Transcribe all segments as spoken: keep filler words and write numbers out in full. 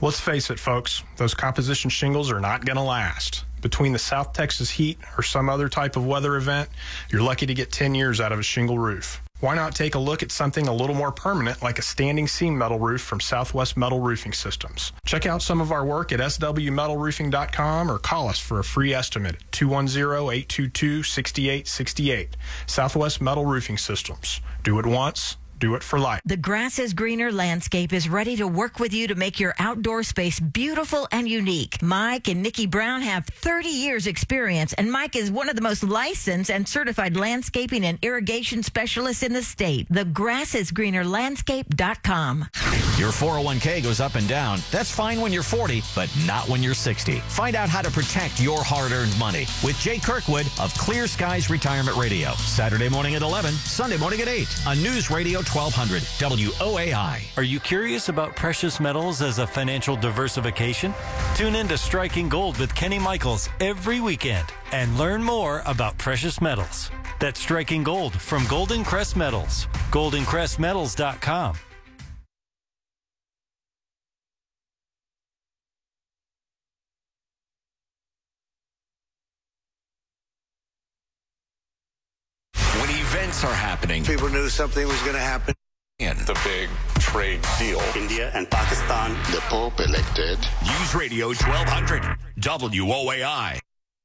Let's face it, folks, those composition shingles are not going to last. Between the South Texas heat or some other type of weather event, you're lucky to get ten years out of a shingle roof. Why not take a look at something a little more permanent like a standing seam metal roof from Southwest Metal Roofing Systems? Check out some of our work at S W metal roofing dot com or call us for a free estimate at two one zero, eight two two, six eight six eight. Southwest Metal Roofing Systems. Do it once. Do it for life. The Grass is Greener Landscape is ready to work with you to make your outdoor space beautiful and unique. Mike and Nikki Brown have thirty years experience, and Mike is one of the most licensed and certified landscaping and irrigation specialists in the state. The grass is greener landscape dot com. Your four oh one k goes up and down. That's fine when you're forty, but not when you're sixty. Find out how to protect your hard-earned money with Jay Kirkwood of Clear Skies Retirement Radio. Saturday morning at eleven, Sunday morning at eight on News Radio twelve hundred W O A I. Are you curious about precious metals as a financial diversification? Tune in to Striking Gold with Kenny Michaels every weekend and learn more about precious metals. That's Striking Gold from Golden Crest Metals. golden crest metals dot com. When events are happening, people knew something was going to happen. in The big trade deal. India and Pakistan. The Pope elected. News Radio twelve hundred W O A I.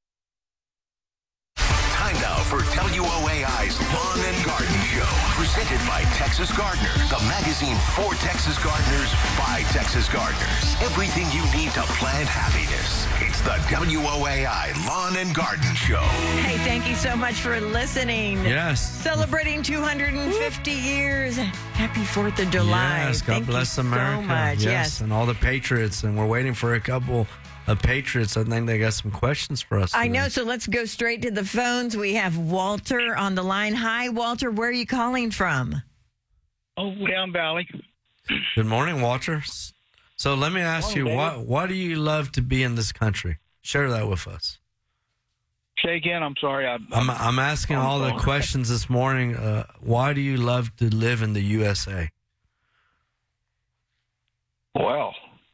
Time now for W O A I's Lawn and Garden Show. Presented by Texas Gardener, the magazine for Texas gardeners by Texas gardeners. Everything you need to plant happiness. It's the W O A I Lawn and Garden Show. Hey, thank you so much for listening. Yes. Celebrating two hundred fifty years. Happy fourth of July. Yes, God thank bless you America. so much. Yes, Yes. and all the Patriots. And we're waiting for a couple of Patriots. I think they got some questions for us I today. know, so let's go straight to the phones. We have Walter on the line. Hi, Walter. Where are you calling from? Oh, down Valley. Good morning, Walter. So let me ask Morning, you, why, David. why do you love to be in this country? Share that with us. Say again. I'm sorry. I, I'm, I'm asking I'm all the sorry. questions this morning. Uh, why do you love to live in the U S A? Well,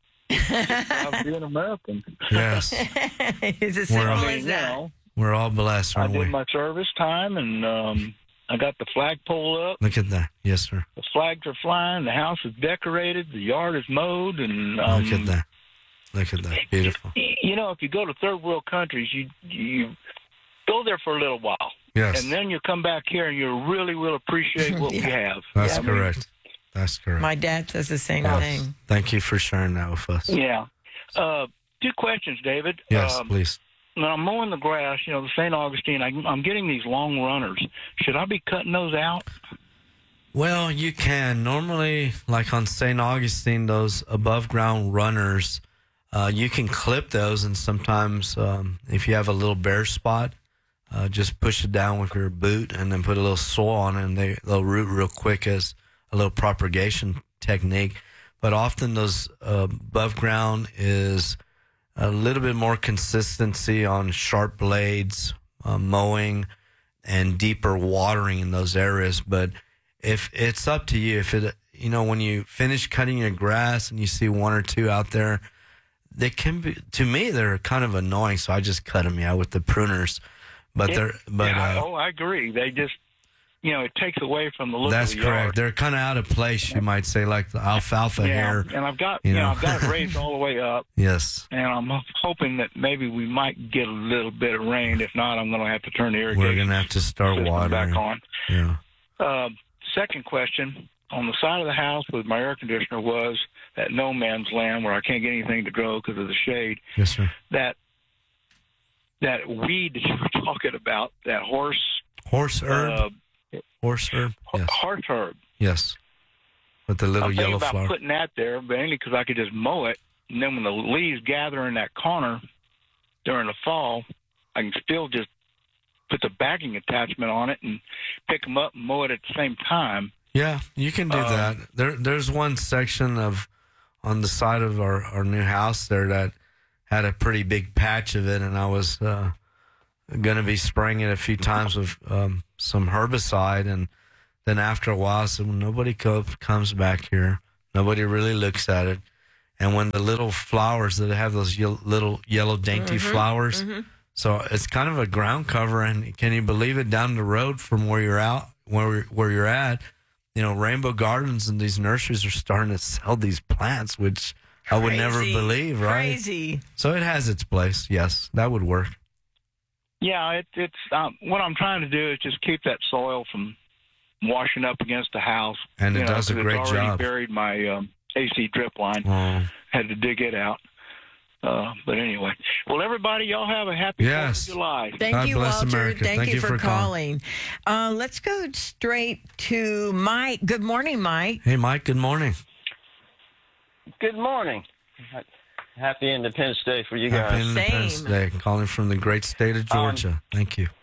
I'm being American. Yes, Is it We're simple all- I mean, as you that? know, we're all blessed, I aren't did we? my service time, and um, I got the flagpole up. Look at that. Yes, sir. The flags are flying. The house is decorated. The yard is mowed, and um, Look at that. Look at that. Beautiful. you know, if you go to third world countries, you you go there for a little while, Yes, and then you come back here, and you really will appreciate what we have. that's I mean, correct. That's correct. My dad says the same Yes. thing. Thank you for sharing that with us. Yeah. Uh, two questions, David. Yes, Um, please. When I'm mowing the grass, you know, the Saint Augustine, I, I'm getting these long runners. Should I be cutting those out? Well, you can. Normally, like on Saint Augustine, those above ground runners, uh, you can clip those. And sometimes um, if you have a little bare spot, uh, just push it down with your boot and then put a little soil on it, and they, they'll root real quick as a little propagation technique. But often those uh, above ground is a little bit more consistency on sharp blades, uh, mowing, and deeper watering in those areas. But if it's up to you, if it, you know, when you finish cutting your grass and you see one or two out there, they can be, to me, they're kind of annoying. So I just cut them, yeah, with the pruners. But It- they're, but yeah, uh, oh, I agree. They just, you know, it takes away from the look that's of the correct. yard. They're kind of out of place, you might say, like the alfalfa Yeah, hair. and I've got, you you know, know. I've got it raised all the way up, Yes, and I'm hoping that maybe we might get a little bit of rain. If not, I'm going to have to turn the irrigation we're gonna have to start system watering. back on. Yeah. Um, second question, on the side of the house with my air conditioner was that no man's land where I can't get anything to grow because of the shade. Yes, sir. That that weed that you were talking about, that horse Horse herb. uh, Horse herb. Yes. horse herb. Yes. With the little I'm thinking yellow about flower. putting that there, mainly because I could just mow it, and then when the leaves gather in that corner during the fall, I can still just put the backing attachment on it and pick them up and mow it at the same time. Yeah, you can do Um, that. There, there's one section of on the side of our, our new house there that had a pretty big patch of it, and I was uh, going to be spraying it a few times with um, some herbicide, and then after a while, I said, well, nobody co- comes back here. Nobody really looks at it. And when the little flowers that have those ye- little yellow dainty Mm-hmm, flowers, mm-hmm. so it's kind of a ground cover. And can you believe it? Down the road from where you're out, where where you're at, you know, Rainbow Gardens and these nurseries are starting to sell these plants, which I would never Crazy. believe, right? Crazy. So it has its place. Yes, that would work. Yeah, it, it's um, what I'm trying to do is just keep that soil from washing up against the house. And it you know, does a 'cause great it's already job. Buried my um, A C drip line. Oh. Had to dig it out. Uh, but anyway, well, everybody, y'all have a happy Yes. Fourth of July. Thank God you, bless Walter. America. Thank, Thank you, you for, for calling. Uh, let's go straight to Mike. Good morning, Mike. Hey, Mike. Good morning. Good morning. Happy Independence Day for you Happy guys. Independence Same. Day. Calling from the great state of Georgia. Um, Thank you.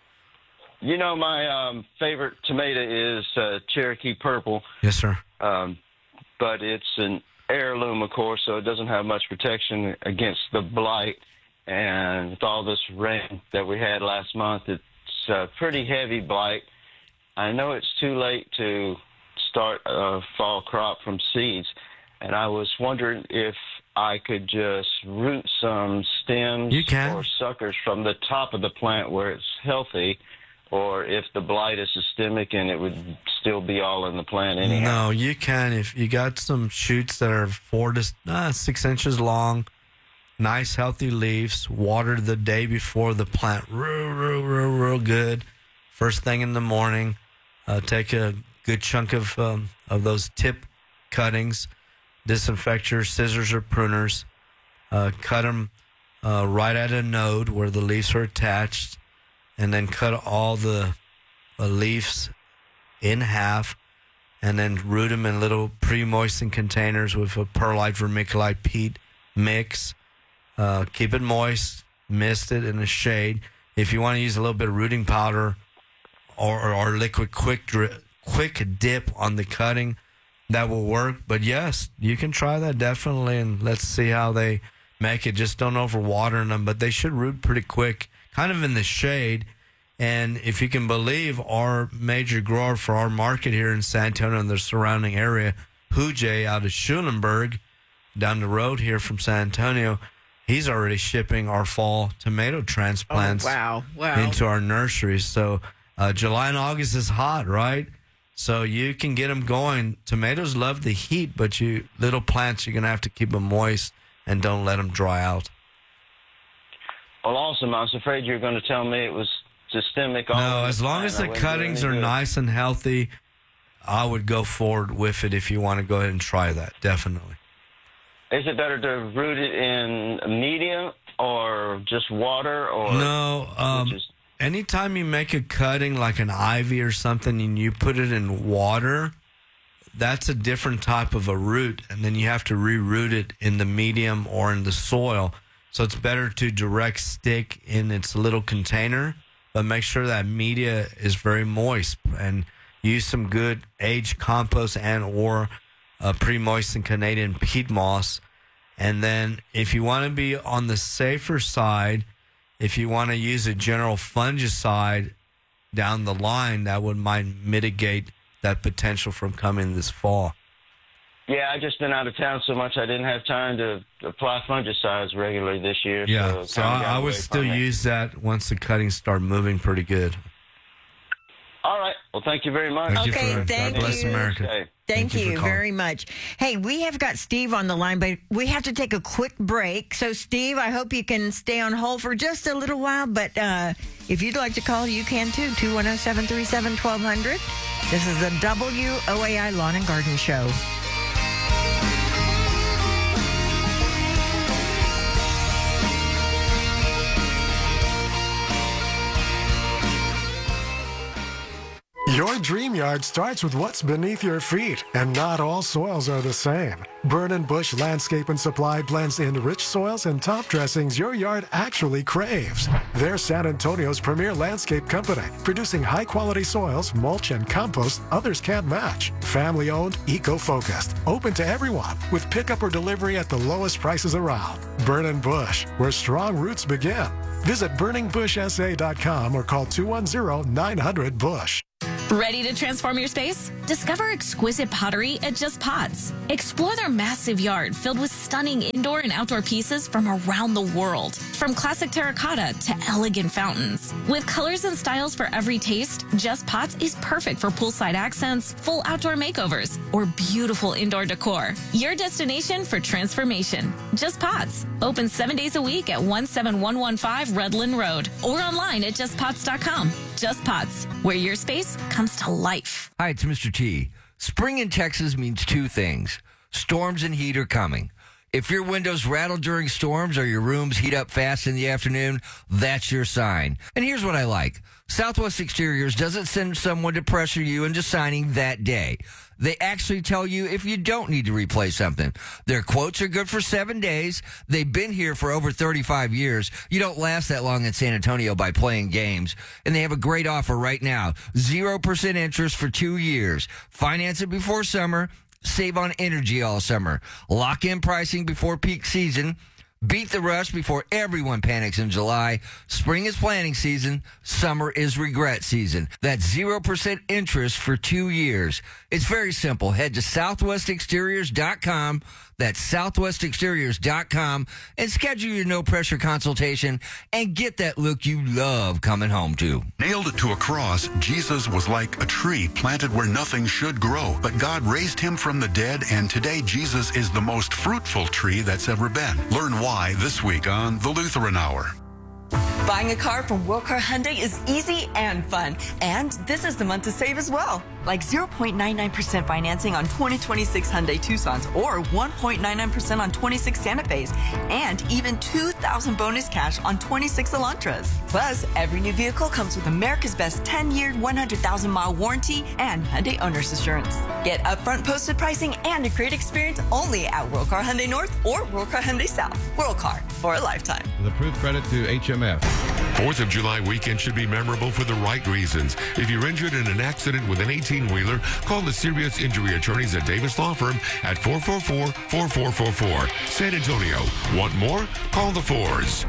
You know, my um, favorite tomato is uh, Cherokee Purple, Yes, sir. um, but it's an heirloom, of course, so it doesn't have much protection against the blight. And with all this rain that we had last month, it's a pretty heavy blight. I know it's too late to start a fall crop from seeds, and I was wondering if I could just root some stems You can. or suckers from the top of the plant where it's healthy, or if the blight is systemic and it would still be all in the plant anyhow. No, you can. If you got some shoots that are four to uh, six inches long, nice, healthy leaves, water the day before the plant real, real, real, real good. First thing in the morning, uh, take a good chunk of um, of those tip cuttings, disinfect your scissors or pruners, uh, cut them uh, right at a node where the leaves are attached, and then cut all the uh, leaves in half, and then root them in little pre-moistened containers with a perlite vermiculite peat mix. Uh, keep it moist, mist it in the shade. If you want to use a little bit of rooting powder or, or, or liquid quick dri- quick dip on the cutting, that will work. But yes, you can try that definitely, and let's see how they make it. Just don't overwater them, but they should root pretty quick, kind of in the shade. And if you can believe, our major grower for our market here in San Antonio and the surrounding area, Hujay out of Schulenburg, down the road here from San Antonio, he's already shipping our fall tomato transplants Oh, wow. Wow. into our nurseries. So uh, July and August is hot, right? So you can get them going. Tomatoes love the heat, but you little plants, you're going to have to keep them moist and don't let them dry out. Well, awesome. I was afraid you were going to tell me it was systemic. all No, the as long time. as I the wouldn't do cuttings any are good. nice and healthy, I would go forward with it if you want to go ahead and try that, definitely. Is it better to root it in a medium or just water? Or No, um, just, anytime you make a cutting like an ivy or something and you put it in water, that's a different type of a root, and then you have to re-root it in the medium or in the soil. So it's better to direct stick in its little container, but make sure that media is very moist and use some good aged compost and or uh, pre-moistened Canadian peat moss. And then if you want to be on the safer side, if you want to use a general fungicide down the line, that would might mitigate that potential from coming this fall. yeah, I've just been out of town so much I didn't have time to apply fungicides regularly this year. Yeah, so, it so kinda I, got I away would still from it. use that once the cuttings start moving pretty good. All right. Well, thank you very much. Thank you Okay, for thank God bless you. America. Okay. Thank, Thank you you, for calling. very much. Hey, we have got Steve on the line, but we have to take a quick break. So, Steve, I hope you can stay on hold for just a little while. But uh, if you'd like to call, you can too. two one zero, seven three seven, one two zero zero. This is the W O A I Lawn and Garden Show. Your dream yard starts with what's beneath your feet, and not all soils are the same. Burn and Bush Landscape and Supply blends in rich soils and top dressings your yard actually craves. They're San Antonio's premier landscape company, producing high-quality soils, mulch, and compost others can't match. Family-owned, eco-focused, open to everyone, with pickup or delivery at the lowest prices around. Burn and Bush, where strong roots begin. Visit burning bush s a dot com or call two one zero, nine hundred, bush. Ready to transform your space? Discover exquisite pottery at Just Pots. Explore their massive yard filled with stunning indoor and outdoor pieces from around the world. From classic terracotta to elegant fountains. With colors and styles for every taste, Just Pots is perfect for poolside accents, full outdoor makeovers, or beautiful indoor decor. Your destination for transformation. Just Pots. Open seven days a week at one seven one one five Redland Road or online at just pots dot com. Just Pots, where your space comes to life. Hi, it's Mister T. Spring in Texas means two things. Storms and heat are coming. If your windows rattle during storms or your rooms heat up fast in the afternoon, that's your sign. And here's what I like. Southwest Exteriors doesn't send someone to pressure you into signing that day. They actually tell you if you don't need to replace something. Their quotes are good for seven days. They've been here for over thirty-five years. You don't last that long in San Antonio by playing games. And they have a great offer right now. zero percent interest for two years. Finance it before summer. Save on energy all summer. Lock in pricing before peak season. Beat the rush before everyone panics in July. Spring is planning season. Summer is regret season. That's zero percent interest for two years. It's very simple. Head to southwest exteriors dot com. That's southwest exteriors dot com and schedule your no-pressure consultation and get that look you love coming home to. Nailed to a cross, Jesus was like a tree planted where nothing should grow. But God raised him from the dead, and today Jesus is the most fruitful tree that's ever been. Learn why this week on The Lutheran Hour. Buying a car from Wilcar Hyundai is easy and fun. And this is the month to save as well. Like zero point nine nine percent financing on twenty twenty-six Hyundai Tucsons or one point nine nine percent on twenty-six Santa Fe's. And even two thousand bonus cash on twenty-six Elantras. Plus, every new vehicle comes with America's best ten-year, one hundred thousand mile warranty and Hyundai Owner's Assurance. Get upfront posted pricing and a great experience only at Wilcar Hyundai North or Wilcar Hyundai South. Wilcar, for a lifetime. The proof credit to H M F. fourth of July weekend should be memorable for the right reasons. If you're injured in an accident with an eighteen-wheeler, call the serious injury attorneys at Davis Law Firm at four four four, four four four four. San Antonio. Want more? Call the Fours.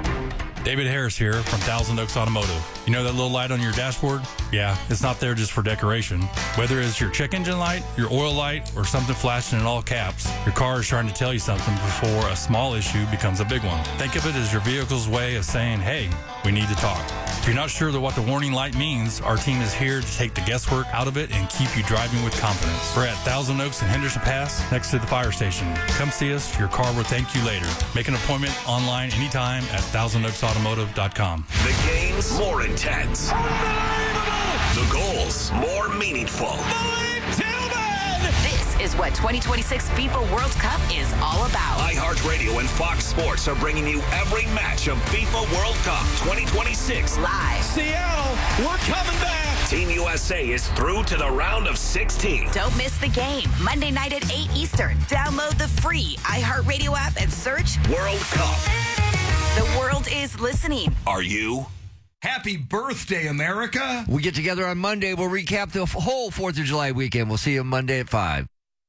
David Harris here from Thousand Oaks Automotive. You know that little light on your dashboard? Yeah, it's not there just for decoration. Whether it's your check engine light, your oil light, or something flashing in all caps, your car is trying to tell you something before a small issue becomes a big one. Think of it as your vehicle's way of saying, hey, we need to talk. If you're not sure that what the warning light means, our team is here to take the guesswork out of it and keep you driving with confidence. We're at Thousand Oaks and Henderson Pass next to the fire station. Come see us. Your car will thank you later. Make an appointment online anytime at thousand oaks automotive dot com. The games more intense. The goals more meaningful. This is what twenty twenty-six FIFA World Cup is all about. iHeartRadio and Fox Sports are bringing you every match of FIFA World Cup twenty twenty-six. Live. Seattle, we're coming back. Team U S A is through to the round of sixteen. Don't miss the game. Monday night at eight Eastern. Download the free iHeartRadio app and search World Cup. The world is listening. Are you? Happy birthday, America. We get together on Monday. We'll recap the whole fourth of July weekend. We'll see you Monday at five.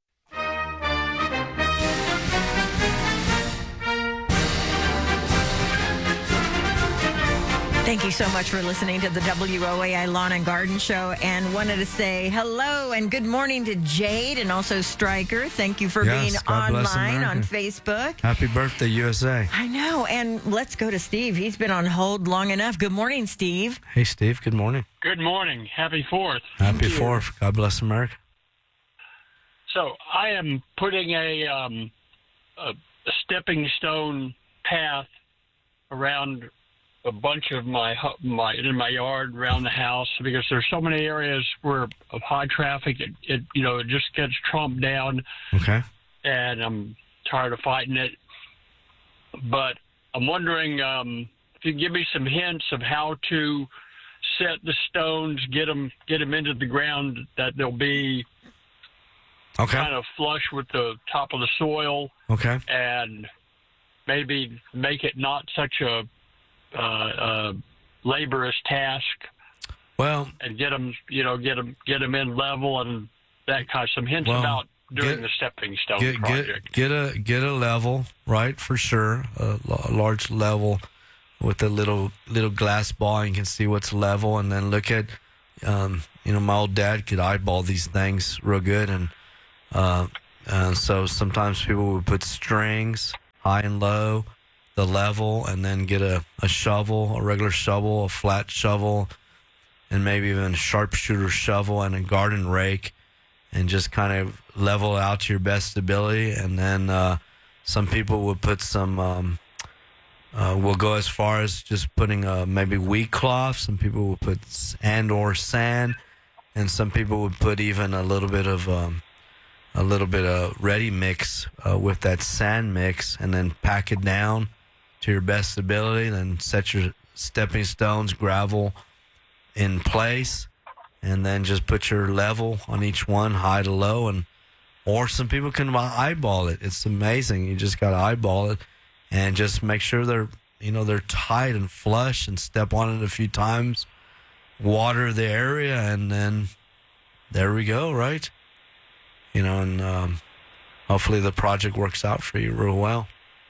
Thank you so much for listening to the W O A I Lawn and Garden Show, and wanted to say hello and good morning to Jade and also Stryker. Thank you for Yes, being God bless online on America. Facebook. Happy birthday, U S A. I know, and let's go to Steve. He's been on hold long enough. Good morning, Steve. Hey, Steve. Good morning. Good morning. Happy Fourth. Happy Fourth. God bless America. So I am putting a, um, a, a stepping stone path around a bunch of my hu- my in my yard around the house because there's so many areas where of high traffic. It, it you know it just gets trumped down. Okay. And I'm tired of fighting it. But I'm wondering um, if you can give me some hints of how to set the stones, get them get them into the ground that they'll be okay. kind of flush with the top of the soil. Okay. And maybe make it not such a uh, uh, laborious task. Well, and get them, you know, get them, get them in level and that kind of some hints well, about doing get, the stepping stone get, project. Get, get a get a level, right, for sure. A, a large level with a little little glass ball. You can see what's level, and then look at um, you know, my old dad could eyeball these things real good. And, uh, and so sometimes people would put strings, high and low, the level, and then get a, a shovel, a regular shovel, a flat shovel, and maybe even a sharpshooter shovel and a garden rake, and just kind of level out to your best ability. And then uh, some people would put some, um, uh, will go as far as just putting uh, maybe wheat cloth. Some people would put s- and or sand, and some people would put even a little bit of um, a little bit of ready mix uh, with that sand mix, and then pack it down to your best ability. Then set your stepping stones, gravel in place, and then just put your level on each one, high to low. And or some people can eyeball it. It's amazing. You just got to eyeball it and just make sure they're, you know, they're tight and flush, and step on it a few times, water the area, and then there we go, right? You know, and um, hopefully the project works out for you real well.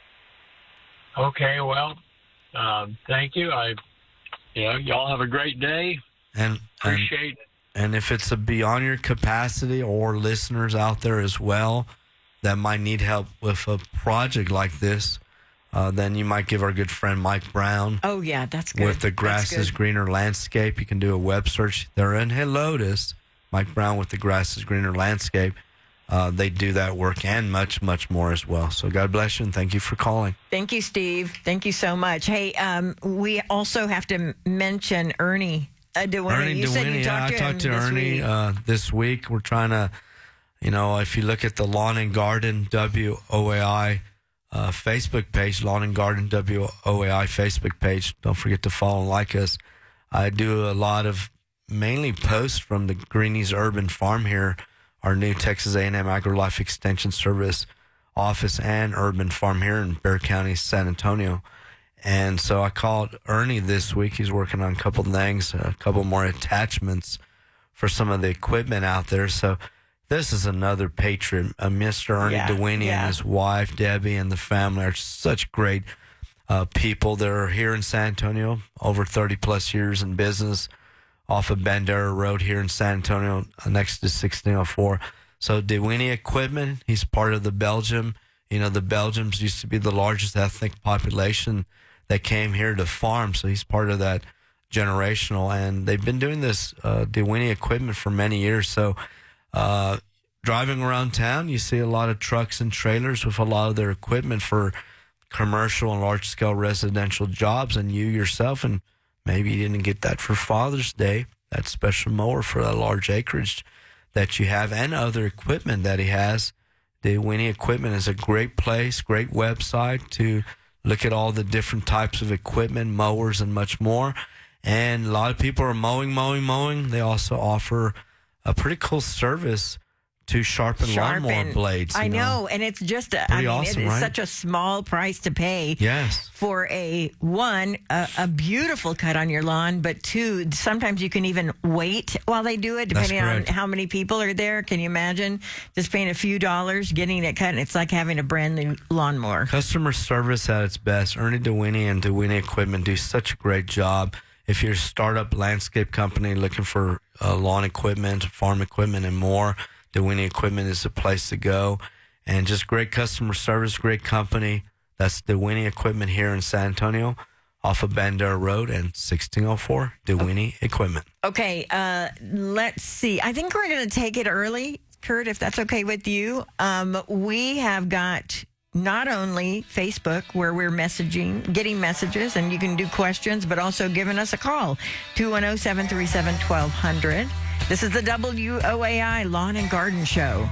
Okay, well, uh, thank you. I, you know, y'all have a great day. And appreciate it. And if it's a beyond your capacity, or listeners out there as well that might need help with a project like this, uh, then you might give our good friend Mike Brown. Oh, yeah, that's good. With the Grass is Greener Landscape. You can do a web search. They're in Helotes. Mike Brown with the Grass is Greener Landscape. Uh, they do that work and much, much more as well. So God bless you, and thank you for calling. Thank you, Steve. Thank you so much. Hey, um, we also have to m- mention Ernie uh, DeWinnie. Ernie you DeWinnie, said you yeah, talked I to talked to him this Ernie week. uh, this week. We're trying to, you know, if you look at the Lawn and Garden W O A I uh, Facebook page, Lawn and Garden W O A I Facebook page, don't forget to follow and like us. I do a lot of mainly posts from the Greenies Urban Farm here, our new Texas A and M AgriLife Extension Service office and urban farm here in Bexar County, San Antonio. And so I called Ernie this week. He's working on a couple things, a couple more attachments for some of the equipment out there. So this is another patriot, uh, Mister Ernie Yeah, DeWinnie yeah. and his wife, Debbie, and the family are such great uh, people. They're here in San Antonio, over thirty plus years in business, off of Bandera Road here in San Antonio, uh, next to sixteen oh four. So DeWinnie Equipment, he's part of the Belgium. You know, the Belgians used to be the largest ethnic population that came here to farm. So he's part of that generational. And they've been doing this uh, DeWinnie Equipment for many years. So uh, driving around town, you see a lot of trucks and trailers with a lot of their equipment for commercial and large-scale residential jobs. And you yourself, and maybe you didn't get that for Father's Day, that special mower for that large acreage that you have, and other equipment that he has. DeWinnie Equipment is a great place, great website to look at all the different types of equipment, mowers, and much more. And a lot of people are mowing, mowing, mowing. They also offer a pretty cool service to sharpen, Sharpen. lawnmower blades. I you know, and it's just, a, I Pretty mean, awesome, it is right? such a small price to pay. Yes. For a, one, a, a beautiful cut on your lawn, but two, sometimes you can even wait while they do it, That's depending on correct. how many people are there. Can you imagine just paying a few dollars, getting it cut? And it's like having a brand new lawnmower. Customer service at its best. Ernie DeWinnie and DeWinnie Equipment do such a great job. If you're a startup landscape company looking for uh, lawn equipment, farm equipment, and more, DeWinnie Equipment is the place to go. And just great customer service, great company. That's DeWinnie Equipment here in San Antonio, off of Bandera Road and sixteen oh four, DeWinnie Equipment. Okay, uh, let's see. I think we're going to take it early, Kurt, if that's okay with you. Um, we have got not only Facebook, where we're messaging, getting messages, and you can do questions, but also giving us a call, two one zero, seven three seven, one two zero zero. This is the W O A I Lawn and Garden Show.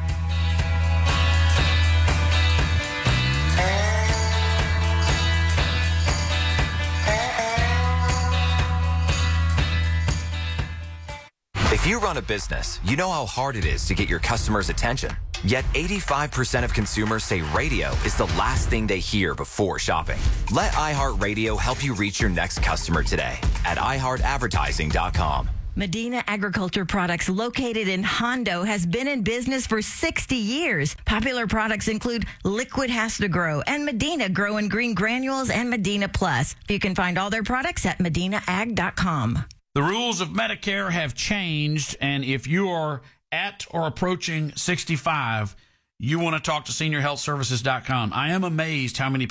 If you run a business, you know how hard it is to get your customers' attention. Yet eighty-five percent of consumers say radio is the last thing they hear before shopping. Let iHeartRadio help you reach your next customer today at i heart advertising dot com. Medina Agriculture Products, located in Hondo, has been in business for sixty years. Popular products include Liquid Has to Grow and Medina Grow and Green Granules and Medina Plus. You can find all their products at medina ag dot com. The rules of Medicare have changed, and if you are at or approaching sixty-five, you want to talk to senior health services dot com. I am amazed how many people